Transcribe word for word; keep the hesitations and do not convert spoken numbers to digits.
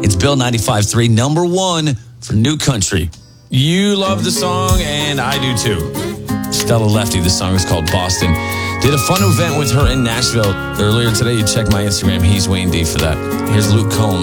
It's Bill ninety-five three, number one for New Country. You love the song, and I do too. Stella Lefty, the song is called Boston. Did a fun event with her in Nashville earlier today. You check my Instagram. He's Wayne D for that. Here's Luke Combs.